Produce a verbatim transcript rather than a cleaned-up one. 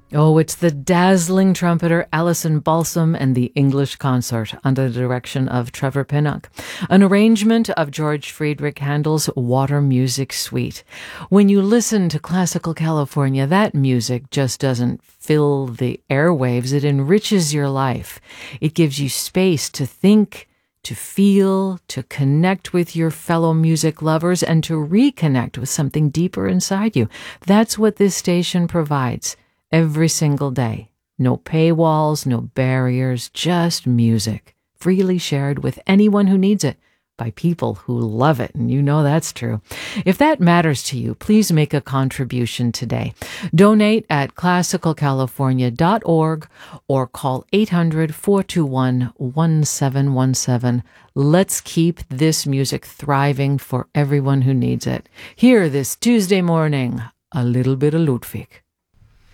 Oh, it's the dazzling trumpeter Alison Balsam and the English Consort under the direction of Trevor Pinnock, an arrangement of George Friedrich Handel's Water Music Suite. When you listen to Classical California, that music just doesn't fill the airwaves. It enriches your life. It gives you space to think, to feel, to connect with your fellow music lovers, and to reconnect with something deeper inside you. That's what this station provides. Every single day. No paywalls, no barriers, just music, freely shared with anyone who needs it, by people who love it, and you know that's true. If that matters to you, please make a contribution today. Donate at classical california dot org or call eight hundred, four two one, one seven one seven. Let's keep this music thriving for everyone who needs it. Here this Tuesday morning, a little bit of Ludwig.